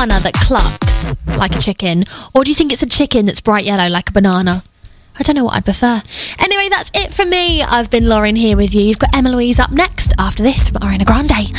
banana that clucks like a chicken? Or do you think it's a chicken that's bright yellow like a banana? I don't know what I'd prefer. Anyway, that's it from me. I've been Lauren here with you. You've got Emma Louise up next after this from Ariana Grande.